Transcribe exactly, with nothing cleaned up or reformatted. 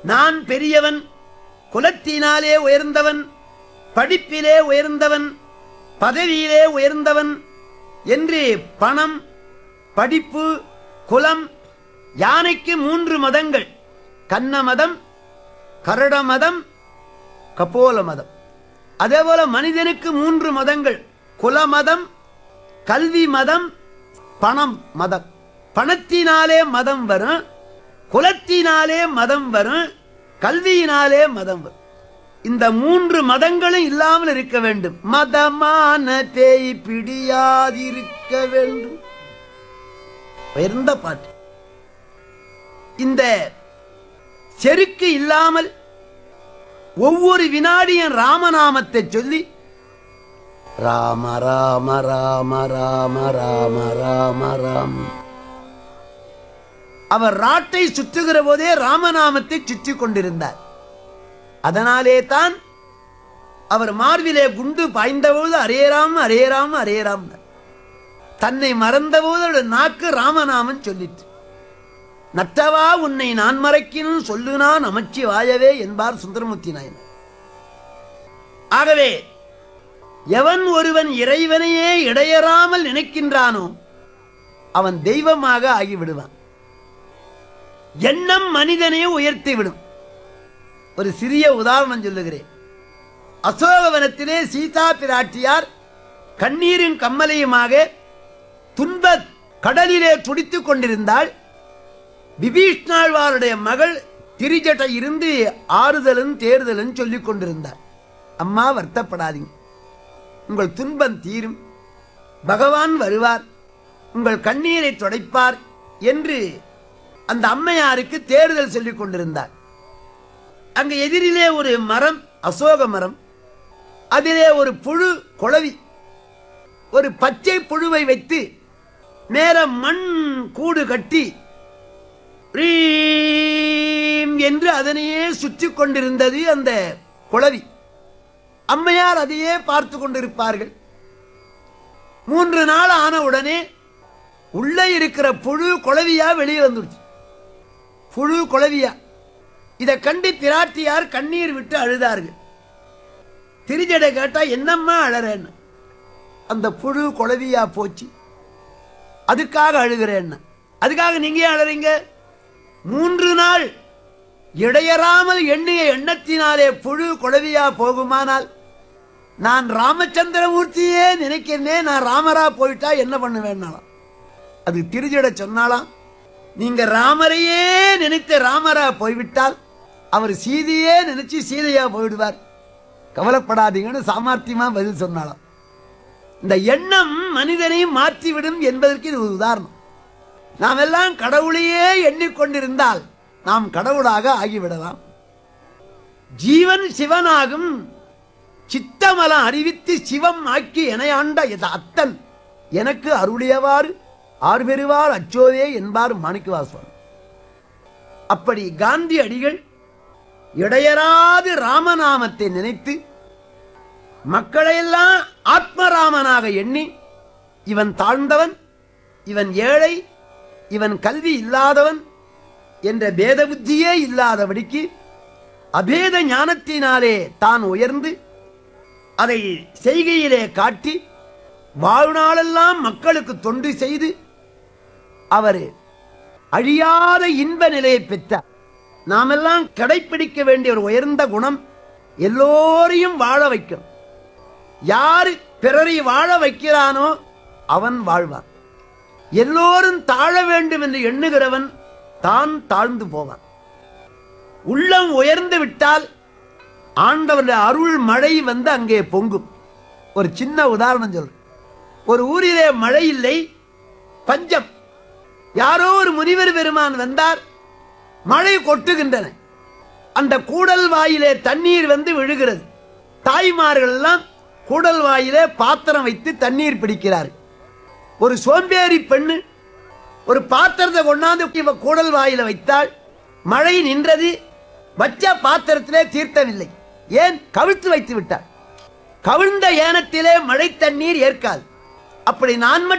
நான் பெரியவன், குலத்தினாலே உயர்ந்தவன், படிப்பிலே உயர்ந்தவன், பதவியிலே உயர்ந்தவன் என்று பணம், படிப்பு, குலம், யானைக்கு மூன்று மதங்கள், கன்ன மதம், கரட மதம், கபோல மதம். அதேபோல மனிதனுக்கு மூன்று மதங்கள், குலமதம், கல்வி மதம், பணம் மதம். பணத்தினாலே மதம் வரும், குலத்தினாலே மதம் வரும், கல்வியினாலே மதம் வரும். இந்த மூன்று மதங்களும் இல்லாமல் இருக்க வேண்டும். மதமான பேய் பிடியாதிருக்க வேண்டும். உயர்ந்த பாட்டு. இந்த செருக்கு இல்லாமல் ஒவ்வொரு வினாடியும் ராமநாமத்தை சொல்லி ராம ராம ராம ராம ராம ராம ராம. அவர் ராட்டை சுற்றுகிற போதே ராமநாமத்தை சுற்றி கொண்டிருந்தார். அதனாலே தான் அவர் மார்பிலே குண்டு பாய்ந்தபோது அரேராம் அரேராம் அரேராம். தன்னை மறந்தபோது நாக்கு ராமநாமன் சொல்லிற்று. நற்றவா உன்னை நான் மறைக்கினும் சொல்லுனா நமச்சி வாயவே என்பார் சுந்தரமூர்த்தி நாயனார். ஆகவே எவன் ஒருவன் இறைவனையே இடையறாமல் நினைக்கின்றானோ அவன் தெய்வமாக ஆகிவிடுவான். எண்ணம் மனிதனையே உயர்த்தி விடும். ஒரு சிறிய உதாரணம் சொல்லுகிறேன். அசோகவனத்திலே சீதா பிராட்டியார் கண்ணீரின் கம்மலையுமாக துன்ப கடலிலே துடித்துக் கொண்டிருந்தாள். விபீஷ்ணாழ்வாருடைய மகள் திரிஜட்டை இருந்து ஆறுதலும் தேர்தலும் சொல்லிக் கொண்டிருந்தார். அம்மா வருத்தப்படாதீங்க, உங்கள் துன்பம் தீரும், பகவான் வருவார், உங்கள் கண்ணீரை துடைப்பார் என்று அந்த அம்மையாருக்கு தேர்தல் சொல்லிக் கொண்டிருந்தார். அங்கு எதிரிலே ஒரு மரம், அசோக மரம், அதிலே ஒரு புழு குளவி, ஒரு பச்சை புழுவை வைத்து மேல மண் கூடு கட்டி என்று அதனையே சுற்றி கொண்டிருந்தது அந்த குளவி. அம்மையார் அதையே பார்த்து கொண்டிருப்பார்கள். மூன்று நாள் ஆன உடனே உள்ளே இருக்கிற புழு குளவியா வெளியே வந்துடுச்சு. புழு குளவியா இதை கண்டு பிராட்டியார் கண்ணீர் விட்டு அழுதார்கள். திரிஜடை கேட்டா என்னம்மா அழறேன்னு. அந்த புழு குளவியா போச்சு, அதுக்காக அழுகிறேன். அதுக்காக நீங்க ஏன் அழறீங்க? மூன்று நாள் இடையறாமல் எண்ணிய எண்ணத்தினாலே புழு குளவியா போகுமானால் நான் ராமச்சந்திரமூர்த்தியே நினைக்கிறேன், நான் ராமரா போயிட்டா என்ன பண்ணுவேன்னாலாம். அது திரிஜட சொன்னாலாம், நீங்க ராமரையே நினைத்த ராமரா போய்விட்டால் அவர் சீதையே நினைச்சு சீதையா போயிடுவார், கவலைப்படாதீங்கன்னு சாமர்த்தியமா பதில் சொன்னாலாம். இந்த எண்ணம் மனிதனையும் மாற்றிவிடும் என்பதற்கு இது ஒரு உதாரணம். நாம் எல்லாம் கடவுளையே எண்ணிக்கொண்டிருந்தால் நாம் கடவுளாக ஆகிவிடலாம். ஜீவன் சிவனாகும் சித்தமலம் அறிவித்து சிவம் ஆக்கி எனையாண்ட அத்தன் எனக்கு அருளியவாறு ஆறு பெறுவார் அச்சோவே என்பார் மாணிக்கவாசகர். அப்படி காந்தி அடிகள் இடையராது ராமநாமத்தை நினைத்து மக்களையெல்லாம் ஆத்மராமனாக எண்ணி இவன் தாழ்ந்தவன், இவன் ஏழை, இவன் கல்வி இல்லாதவன் என்ற பேத புத்தியே இல்லாதபடிக்கு அபேத ஞானத்தினாலே தான் உயர்ந்து அதை செய்கையிலே காட்டி வாழ்நாளெல்லாம் மக்களுக்கு தொண்டு செய்து அவர் அழியாத இன்ப நிலையை பெற்றார். நாமெல்லாம் கடைபிடிக்க வேண்டிய ஒரு உயர்ந்த குணம், எல்லோரையும் வாழ வைக்கும். யாரு பிறரை வாழ வைக்கிறானோ அவன் வாழ்வான். எல்லோரும் தாழ வேண்டும் என்று எண்ணுகிறவன் தான் தாழ்ந்து போவான். உள்ளம் உயர்ந்து விட்டால் ஆண்டவருடைய அருள் மழை வந்து அங்கே பொங்கும். ஒரு சின்ன உதாரணம் சொல்றேன். ஒரு ஊரிலே மழை இல்லை, பஞ்சம். யாரோ ஒரு முனிவர் பெருமான் வந்தார், மழை கொட்டுகின்றன. அந்த கூடல் வாயிலே தண்ணீர் வந்து விழுகிறது. தாய்மார்கள் எல்லாம் கூடல் வாயிலே பாத்திரம் வைத்து தண்ணீர் பிடிக்கிறார்கள். ஒரு சோம்பேறி பெண்ணு ஒரு பாத்திரத்தை கொண்டாந்து கூடல் வாயில வைத்தால் மழை நின்றது. வச்ச பாத்திரத்திலே தீர்த்தமில்லை. ஏன்? கவிழ்த்து வைத்து விட்டார். கவிழ்ந்த ஏனத்திலே மழை தண்ணீர் ஏற்காது. அப்படி நான்